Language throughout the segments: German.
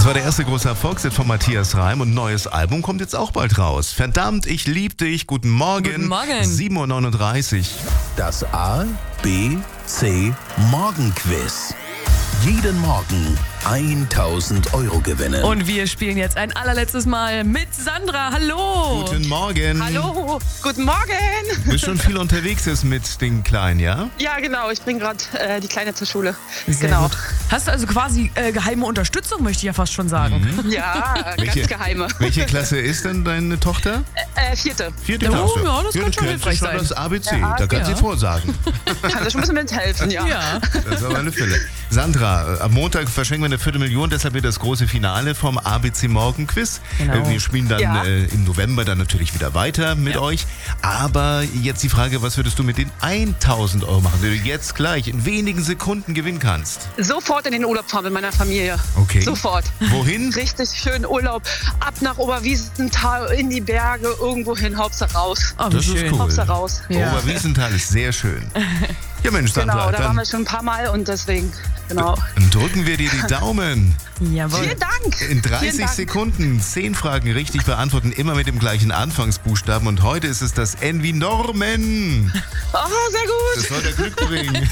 war der erste große Erfolgshit von Matthias Reim und ein neues Album kommt jetzt auch bald raus. Verdammt, ich lieb dich. Guten Morgen. Guten Morgen. 7.39 Uhr. Das A, B, C Morgenquiz. Jeden Morgen 1.000 Euro gewinnen. Und wir spielen jetzt ein allerletztes Mal mit Sandra. Hallo. Guten Morgen. Hallo, guten Morgen. Du bist schon viel unterwegs jetzt mit den Kleinen, ja? Ja, genau, ich bringe gerade die Kleine zur Schule. Sehr Genau. gut. Hast du also quasi geheime Unterstützung, möchte ich ja fast schon sagen. Ja, Welche- ganz geheime. Welche Klasse ist denn deine Tochter? Vierte. Vierte Oh, Klasse. ja, das kann schon kennt hilfreich schon sein. das ABC, Ja, da kann ja. sie vorsagen. Kann da schon ein bisschen mithelfen, ja. Ja. Das ist aber eine Fülle. Sandra, am Montag verschenken wir eine Viertelmillion, deshalb wird das große Finale vom ABC Morgen Quiz. Genau. Wir spielen dann Ja. im November dann natürlich wieder weiter mit euch. Aber jetzt die Frage, was würdest du mit den 1.000 Euro machen, wenn du jetzt gleich in wenigen Sekunden gewinnen kannst? Sofort in den Urlaub fahren mit meiner Familie. Okay. Sofort. Wohin? Richtig schön Urlaub. Ab nach Oberwiesenthal, in die Berge, irgendwo hin, Hauptsache raus. Oh, wie Das ist schön. cool. Hauptsache raus. Ja. Oberwiesenthal ist sehr schön. Ja Mensch, Sandra, Genau, da waren dann wir schon ein paar Mal und deswegen, genau. drücken wir dir die Daumen. Jawohl. Vielen Dank. In Vielen 30 Dank. Sekunden 10 Fragen richtig beantworten, immer mit dem gleichen Anfangsbuchstaben. Und heute ist es das N wie Norman. Oh, sehr gut. Das soll der Glück bringen.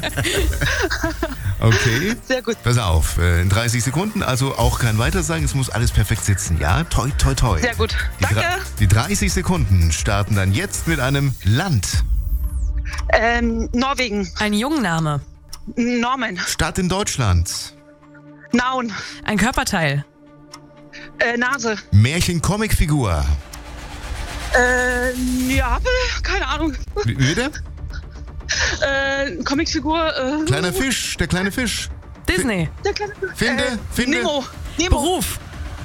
Okay. Sehr gut. Pass auf, in 30 Sekunden, also auch kein Weitersagen, es muss alles perfekt sitzen, ja? Toi, toi, toi. Sehr gut. Die Danke. Die 30 Sekunden starten dann jetzt mit einem Land. Norwegen. Ein Jungenname. Norman. Stadt in Deutschland. Nauen. Ein Körperteil. Nase. Märchen-Comicfigur. Ja, keine Ahnung. Wie bitte? Comicfigur. Kleiner Fisch, der kleine Fisch. Disney. Der kleine, Finde. Nemo. Beruf.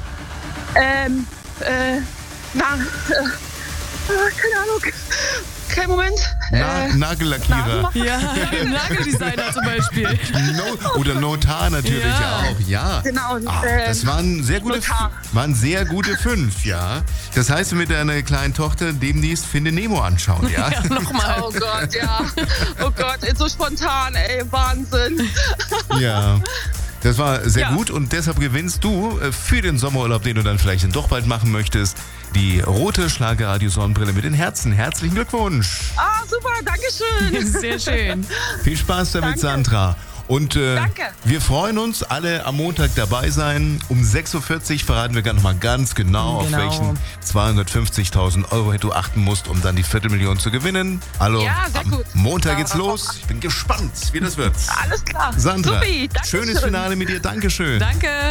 Keine Ahnung. Kein Moment. Nagellackierer. Ja, Nageldesigner zum Beispiel. Oder Notar natürlich Ja. auch, ja. Genau. Das waren sehr gute, Notar. fünf, ja. Das heißt, mit deiner kleinen Tochter demnächst Finde Nemo anschauen, ja? Ja, nochmal. Oh Gott, ja. Oh Gott, so spontan, ey, Wahnsinn. Ja. Das war sehr Ja. gut und deshalb gewinnst du für den Sommerurlaub, den du dann vielleicht doch bald machen möchtest, die rote Schlagerradio-Sonnenbrille mit den Herzen. Herzlichen Glückwunsch. Ah, super, dankeschön. Sehr schön. Viel Spaß damit, Danke. Sandra. Und Danke. wir freuen uns, alle am Montag dabei sein. Um 6.40 Uhr verraten wir noch mal ganz genau, auf Genau. welchen 250.000 Euro du achten musst, um dann die Viertelmillion zu gewinnen. Also Ja, sehr am gut. Montag geht's los. Ich bin gespannt, wie das wird. Alles klar. Sandra, Supi, danke schönes schön. Finale mit dir. Dankeschön. Danke.